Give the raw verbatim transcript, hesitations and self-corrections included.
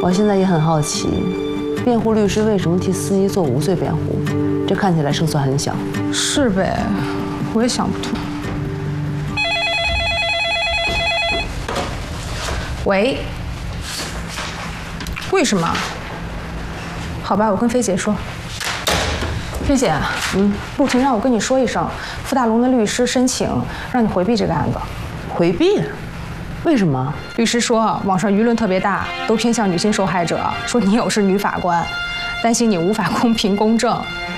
我现在也很好奇，辩护律师为什么替司仪做无罪辩护？这看起来胜算很小。 是呗，我也想不通。喂，为什么？好吧，我跟菲姐说。菲姐，嗯，陆婷让我跟你说一声，傅大龙的律师申请让你回避这个案子。 回避？为什么？ 律师说网上舆论特别大，都偏向女性受害者，说你有是女法官，担心你无法公平公正。